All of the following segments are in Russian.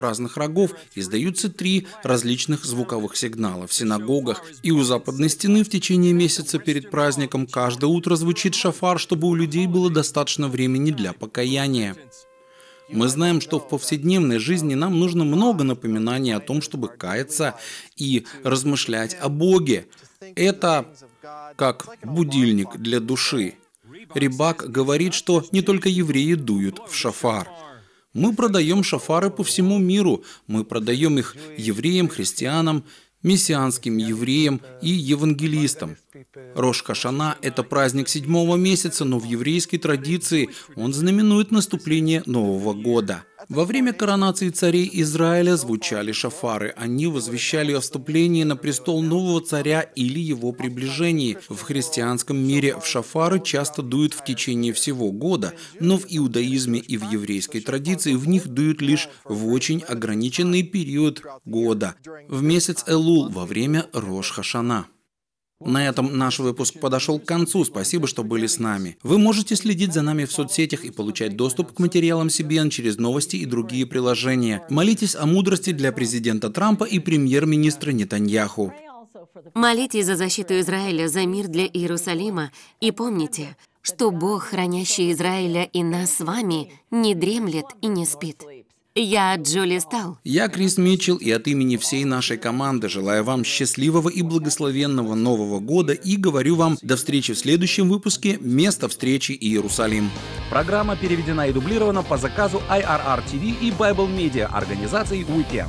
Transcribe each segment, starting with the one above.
разных рогов издаются 3 различных звуковых сигнала. В синагогах и у западной стены в течение месяца перед праздником каждое утро звучит шафар, чтобы у людей было достаточно времени для покаяния. Мы знаем, что в повседневной жизни нам нужно много напоминаний о том, чтобы каяться и размышлять о Боге. Это как будильник для души. Рибак говорит, что не только евреи дуют в шафар. Мы продаем шафары по всему миру. Мы продаем их евреям, христианам, мессианским евреям и евангелистам. Рош Хашана – это праздник 7-го месяца, но в еврейской традиции он знаменует наступление Нового года. Во время коронации царей Израиля звучали шафары. Они возвещали о вступлении на престол нового царя или его приближении. В христианском мире в шафары часто дуют в течение всего года, но в иудаизме и в еврейской традиции в них дуют лишь в очень ограниченный период года, в месяц Элул, во время Рош Хашана. На этом наш выпуск подошел к концу. Спасибо, что были с нами. Вы можете следить за нами в соцсетях и получать доступ к материалам CBN через новости и другие приложения. Молитесь о мудрости для президента Трампа и премьер-министра Нетаньяху. Молитесь за защиту Израиля, за мир для Иерусалима. И помните, что Бог, хранящий Израиля и нас с вами, не дремлет и не спит. Я Джули Стал. Я Крис Митчелл, и от имени всей нашей команды желаю вам счастливого и благословенного Нового года и говорю вам до встречи в следующем выпуске «Место встречи Иерусалим». Программа переведена и дублирована по заказу IRR TV и Bible Media организации Weekend.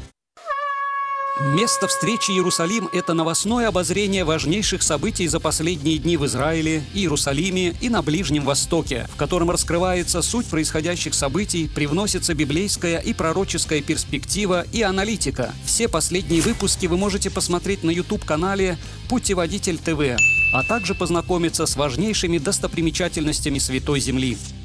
Место встречи Иерусалим – это новостное обозрение важнейших событий за последние дни в Израиле, Иерусалиме и на Ближнем Востоке, в котором раскрывается суть происходящих событий, привносится библейская и пророческая перспектива и аналитика. Все последние выпуски вы можете посмотреть на YouTube-канале «Путеводитель ТВ», а также познакомиться с важнейшими достопримечательностями Святой Земли.